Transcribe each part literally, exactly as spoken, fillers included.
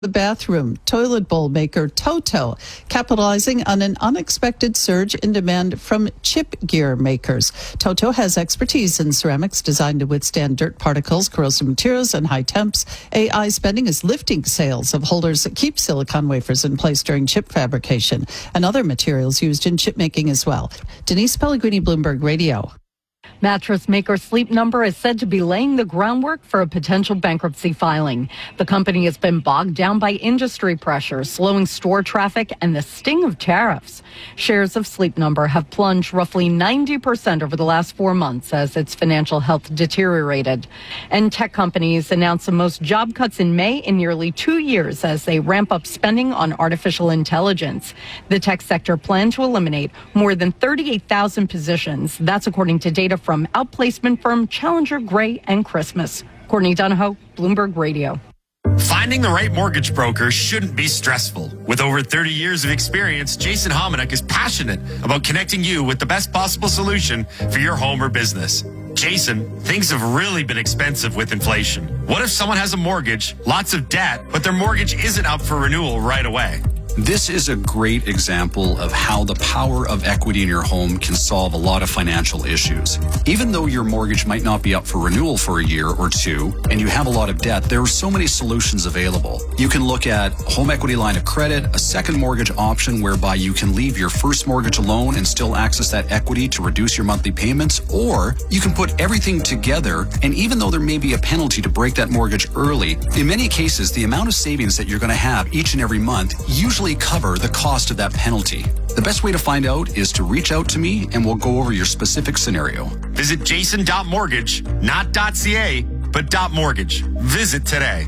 The bathroom toilet bowl maker Toto, capitalizing on an unexpected surge in demand from chip gear makers. Toto has expertise in ceramics designed to withstand dirt particles, corrosive materials, and high temps. A I spending is lifting sales of holders that keep silicon wafers in place during chip fabrication and other materials used in chip making as well. Denise Pellegrini, Bloomberg Radio. Mattress maker Sleep Number is said to be laying the groundwork for a potential bankruptcy filing. The company has been bogged down by industry pressures, slowing store traffic, and the sting of tariffs. Shares of Sleep Number have plunged roughly ninety percent over the last four months as its financial health deteriorated. And tech companies announced the most job cuts in May in nearly two years as they ramp up spending on artificial intelligence. The tech sector planned to eliminate more than thirty-eight thousand positions. That's according to data from from outplacement firm Challenger, Gray and Christmas. Courtney Donahoe, Bloomberg Radio. Finding the right mortgage broker shouldn't be stressful. With over thirty years of experience, Jason Hominick is passionate about connecting you with the best possible solution for your home or business. Jason, things have really been expensive with inflation. What if someone has a mortgage, lots of debt, but their mortgage isn't up for renewal right away? This is a great example of how the power of equity in your home can solve a lot of financial issues. Even though your mortgage might not be up for renewal for a year or two, and you have a lot of debt, there are so many solutions available. You can look at home equity line of credit, a second mortgage option whereby you can leave your first mortgage alone and still access that equity to reduce your monthly payments, or you can put everything together, and even though there may be a penalty to break that mortgage early, in many cases, the amount of savings that you're going to have each and every month usually cover the cost of that penalty. The best way to find out is to reach out to me and we'll go over your specific scenario. Visit jason dot mortgage, not .ca, but .mortgage. Visit today.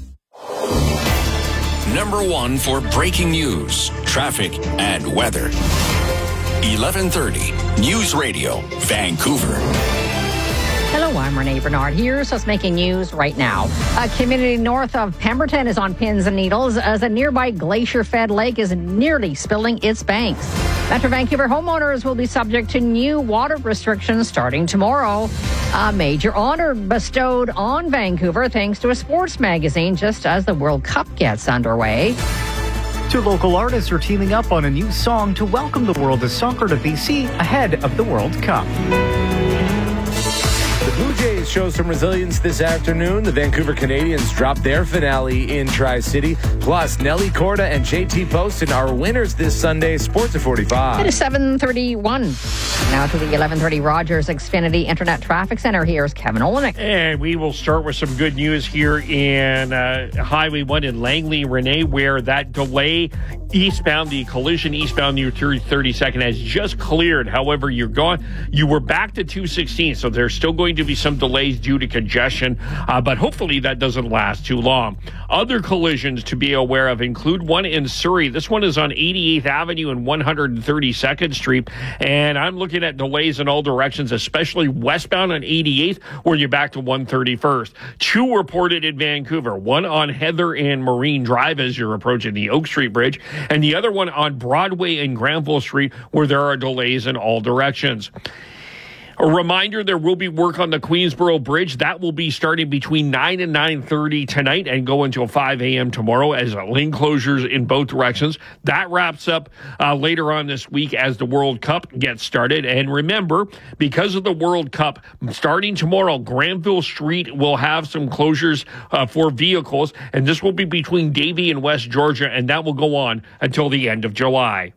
Number one for breaking news, traffic, and weather. eleven thirty News Radio, Vancouver. Hello, I'm Renee Bernard. Here's what's making news right now. A community north of Pemberton is on pins and needles as a nearby glacier-fed lake is nearly spilling its banks. Metro Vancouver homeowners will be subject to new water restrictions starting tomorrow. A major honor bestowed on Vancouver thanks to a sports magazine just as the World Cup gets underway. Two local artists are teaming up on a new song to welcome the world of soccer to B C ahead of the World Cup. The Blue Jays show some resilience this afternoon. The Vancouver Canadians dropped their finale in Tri-City. Plus, Nelly Corda and J T Poston are winners this Sunday. Sports at forty-five. It is seven thirty-one. Now to the eleven thirty Rogers Xfinity Internet Traffic Center. Here's Kevin Olenek. And we will start with some good news here in uh, Highway one in Langley, Renee, where that delay eastbound, the collision eastbound near thirty-second has just cleared. However, you're gone. You were back to two sixteen, so there's still going to be some delays due to congestion, uh, but hopefully that doesn't last too long. Other collisions to be aware of include one in Surrey. This one is on eighty-eighth Avenue and one hundred thirty-second Street, and I'm looking at delays in all directions, especially westbound on eighty-eighth, where you're back to one thirty-first. Two reported in Vancouver, one on Heather and Marine Drive as you're approaching the Oak Street Bridge, and the other one on Broadway and Granville Street, where there are delays in all directions. A reminder, there will be work on the Queensboro Bridge. That will be starting between nine and nine thirty tonight and go until five a.m. tomorrow as lane closures in both directions. That wraps up uh, later on this week as the World Cup gets started. And remember, because of the World Cup, starting tomorrow, Granville Street will have some closures uh, for vehicles, and this will be between Davie and West Georgia, and that will go on until the end of July.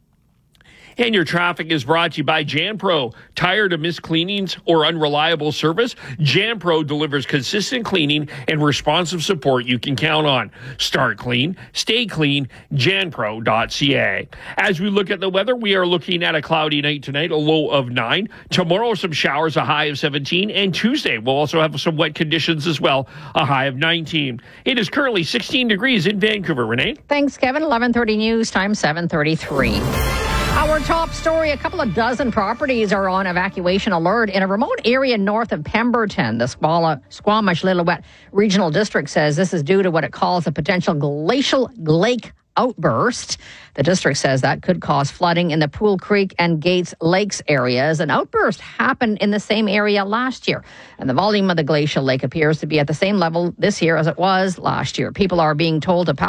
And your traffic is brought to you by JanPro. Tired of missed cleanings or unreliable service? JanPro delivers consistent cleaning and responsive support you can count on. Start clean, stay clean, jan pro dot c a. As we look at the weather, we are looking at a cloudy night tonight, a low of nine. Tomorrow, some showers, a high of seventeen. And Tuesday, we'll also have some wet conditions as well, a high of nineteen. It is currently sixteen degrees in Vancouver. Renee? Thanks, Kevin. eleven thirty news time, seven thirty-three. Our top story, a couple of dozen properties are on evacuation alert in a remote area north of Pemberton. The Squala, Squamish Lillooet Regional District says this is due to what it calls a potential glacial lake outburst. The district says that could cause flooding in the Pool Creek and Gates Lakes areas. An outburst happened in the same area last year, and the volume of the glacial lake appears to be at the same level this year as it was last year. People are being told to pack